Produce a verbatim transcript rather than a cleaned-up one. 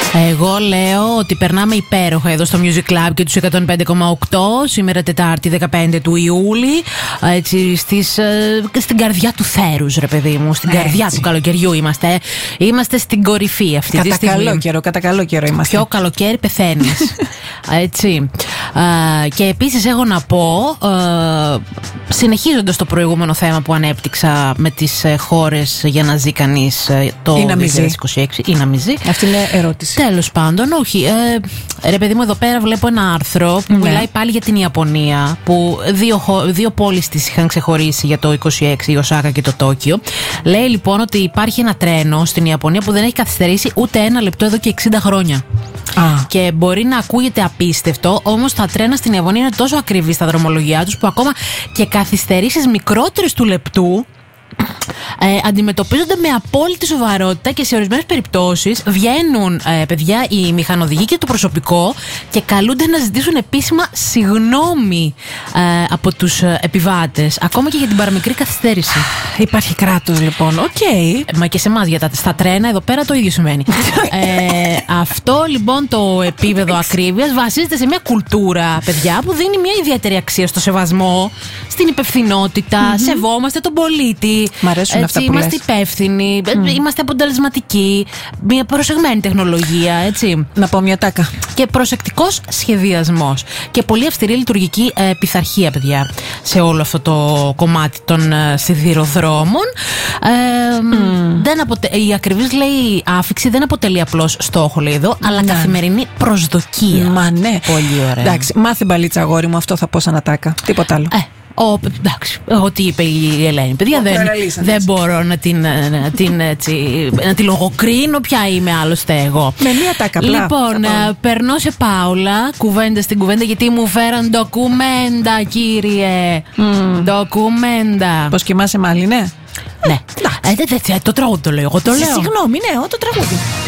Εγώ λέω ότι περνάμε υπέροχα εδώ στο Music Club και τους εκατόν πέντε κόμμα οκτώ. Σήμερα Τετάρτη δεκαπέντε του Ιούλη. Έτσι, στις, στην καρδιά του θέρους, ρε παιδί μου. Στην έτσι. Καρδιά του καλοκαιριού είμαστε. Είμαστε στην κορυφή αυτή κατά τη στιγμή. Κατά καλό καιρό, κατά καλό καιρό είμαστε. Πιο καλοκαίρι πεθαίνεις. Έτσι. Α, και επίσης έχω να πω, α, συνεχίζοντας το προηγούμενο θέμα που ανέπτυξα με τις χώρες για να ζει κανείς το δύο χιλιάδες είκοσι έξι. Ή να μη ζει. Αυτή είναι ερώτηση. Τέλος πάντων, όχι. Ε, ρε παιδί μου, εδώ πέρα βλέπω ένα άρθρο που ναι. μιλάει πάλι για την Ιαπωνία, που δύο, δύο πόλεις της είχαν ξεχωρίσει για το είκοσι έξι, η Οσάκα και το Τόκιο. Λέει λοιπόν ότι υπάρχει ένα τρένο στην Ιαπωνία που δεν έχει καθυστερήσει ούτε ένα λεπτό εδώ και εξήντα χρόνια. Α. Και μπορεί να ακούγεται απίστευτο, όμως τα τρένα στην Ιαπωνία είναι τόσο ακριβή στα δρομολογιά τους που ακόμα και καθυστερήσεις μικρότερες του λεπτού Ε, αντιμετωπίζονται με απόλυτη σοβαρότητα και σε ορισμένες περιπτώσεις βγαίνουν ε, παιδιά οι μηχανοδηγοί και το προσωπικό και καλούνται να ζητήσουν επίσημα συγγνώμη ε, από τους ε, επιβάτες, ακόμα και για την παραμικρή καθυστέρηση. Υπάρχει κράτος λοιπόν, οκ. Okay. Ε, μα και σε εμάς, για τα, στα τρένα εδώ πέρα το ίδιο σημαίνει. ε, αυτό λοιπόν το επίπεδο ακρίβειας βασίζεται σε μια κουλτούρα, παιδιά, που δίνει μια ιδιαίτερη αξία στο σεβασμό, στην υπευθυνότητα, mm-hmm. σεβόμαστε τον πολίτη. Μ' αρέσουν αυτά που είμαστε λες. υπεύθυνοι, mm. είμαστε αποτελεσματικοί, μια προσεγμένη τεχνολογία, έτσι. Να πω μια τάκα. Και προσεκτικός σχεδιασμός. Και πολύ αυστηρή λειτουργική ε, πειθαρχία, παιδιά, σε όλο αυτό το κομμάτι των ε, σιδηροδρόμων. Ε, mm. δεν αποτε... Η ακριβής, λέει, άφιξη δεν αποτελεί απλώς στόχο, λέει εδώ, αλλά ναι. καθημερινή προσδοκία. Μα ναι. Πολύ ωραία. Εντάξει, μάθε μπαλίτσα, αγόρι μου, αυτό θα πω σαν ατάκα. Τίποτα άλλο. Ε. Ο, εντάξει, ό,τι είπε η Ελένη. Παιδιά, δεν, δεν μπορώ να την, να, την, έτσι, να τη λογοκρίνω. Ποια είμαι άλλωστε εγώ. Με μία τάκα απλά. Λοιπόν, α, περνώ σε Πάολα, κουβέντα στην κουβέντα, γιατί μου φέραν ντοκουμέντα, κύριε. Mm. Ντοκουμέντα. Πώς κοιμάσαι μάλι, ναι. Ναι. Ε, δε, δε, το τραγούδι το λέω. Εγώ το λέω. Συγγνώμη, ναι, το τραγούδι.